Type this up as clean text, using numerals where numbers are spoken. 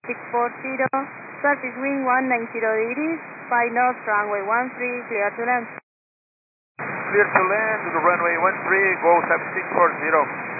640, surface wind 190 degrees, 5 knots, runway 13, clear to land. Clear to land to the runway 13, go 7640.